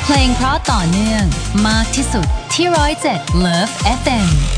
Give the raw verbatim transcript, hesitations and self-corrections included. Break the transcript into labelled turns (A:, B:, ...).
A: เพลงเพราะต่อเนื่องมากที่สุดที่ร้อยเจ็ด Love เอฟ เอ็ม